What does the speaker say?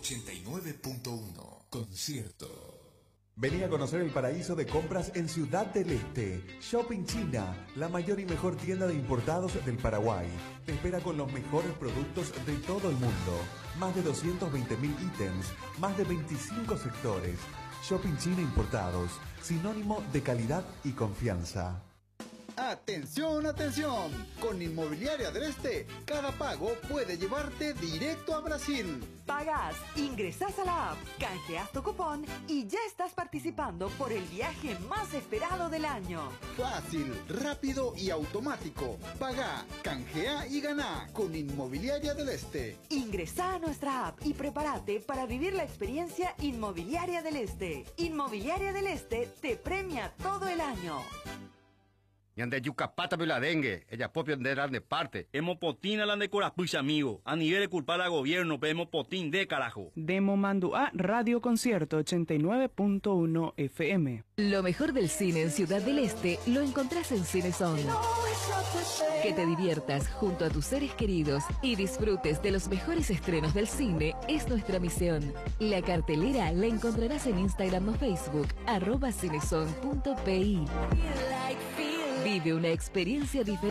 89.1. Concierto. Vení a conocer el paraíso de compras en Ciudad del Este. Shopping China, la mayor y mejor tienda de importados del Paraguay. Te espera con los mejores productos de todo el mundo. Más de 220.000 ítems, más de 25 sectores. Shopping China Importados, sinónimo de calidad y confianza. ¡Atención, atención! Con Inmobiliaria del Este, cada pago puede llevarte directo a Brasil. Pagás, ingresás a la app, canjeas tu cupón y ya estás participando por el viaje más esperado del año. Fácil, rápido y automático. Pagá, canjea y ganá con Inmobiliaria del Este. Ingresá a nuestra app y prepárate para vivir la experiencia Inmobiliaria del Este. Inmobiliaria del Este te premia todo el año. Yande yucapata la dengue, ella propia de parte. Hemos potina la de corapucha, amigo. A nivel de culpar al gobierno, hemos potín de carajo. Demo mando a Radio Concierto 89.1 FM. Lo mejor del cine en Ciudad del Este lo encontrás en CineZone. Que te diviertas junto a tus seres queridos y disfrutes de los mejores estrenos del cine es nuestra misión. La cartelera la encontrarás en Instagram o Facebook, @cinezone.pi. Vive una experiencia diferente.